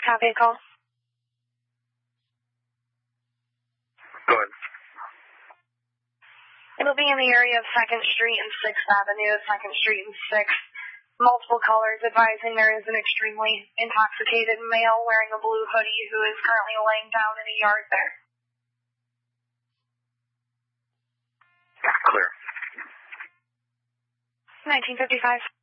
Copy a call. Go ahead. It'll be in the area of 2nd Street and 6th Avenue, 2nd Street and 6th. Multiple callers advising there is an extremely intoxicated male wearing a blue hoodie who is currently laying down in a yard there. Clear. 1955.